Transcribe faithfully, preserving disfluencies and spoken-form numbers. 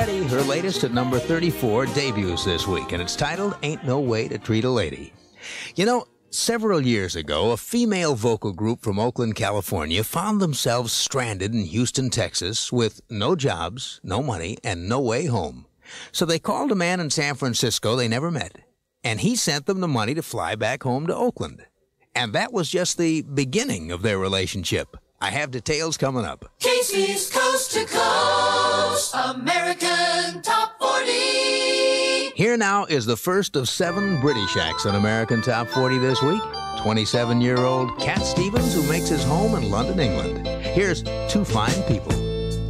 Petty, her latest at number thirty-four, debuts this week, and it's titled Ain't No Way to Treat a Lady. You know, several years ago, a female vocal group from Oakland, California found themselves stranded in Houston, Texas, with no jobs, no money, and no way home. So they called a man in San Francisco they never met, and he sent them the money to fly back home to Oakland. And that was just the beginning of their relationship. I have details coming up. Casey's Coast to Coast American Top forty. Here now is the first of seven British acts on American Top forty this week. twenty-seven-year-old Cat Stevens, who makes his home in London, England. Here's Two Fine People.